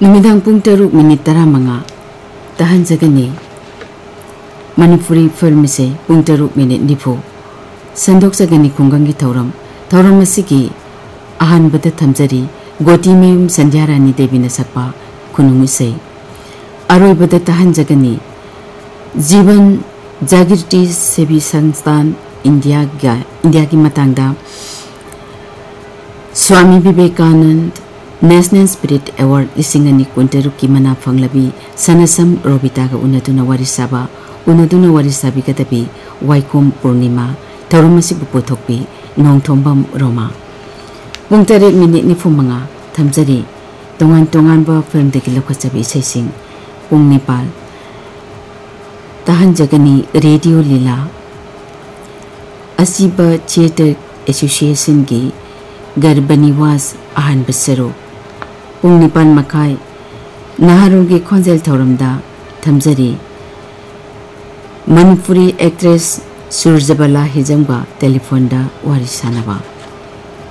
नुमिदांग पुंग तरुक minute 15 ताहनजगनी Manipuri film से पुंग तरुक minute निफो संदोकजगनी खुंगंगी थौरम असिगी अहानबद थमजरी गोटीमेयुम Sandhyarani देवी न सकपा खुनुंग इसे अरोइबद ताहनजगनी जीवन जागृति सेवी संस्थान इंडिया की मतंगदा Swami Vivekananda national spirit award लिसिंगनी कुंतरुक की मना फंगलबी सनसम रोबिता का उनदुना वारिसाबी गदबी वाइकोम पूर्णिमा थौरमसी पुपोथोकबी नोंथोंबम रोमा पुंग 8 मिनिट निफुमंगा थमजरी तोंगान बा फिल्म दगी लखचबी सैसिंग पुंग 9 ताहनजगनी रेडियो लीला असिबा थिएटर एसोसिएशन की गर्भनिवास अहान बसरो पुंग 9 मखाई नाहरोगे खोंजेल थौरमदा थमजरी मणिपुरी एक्ट्रेस सुरजबला हिजंबा टेलीफोन दा वारी सानबा।